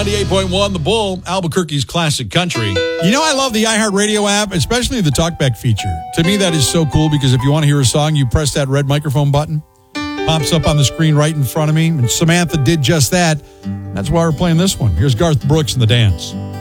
98.1 The Bull, Albuquerque's classic country. You know, I love the iHeartRadio app, especially the talkback feature. To me, that is so cool because if you want to hear a song, you press that red microphone button. Pops up on the screen right in front of me. And Samantha did just that. That's why we're playing this one. Here's Garth Brooks and The Dance.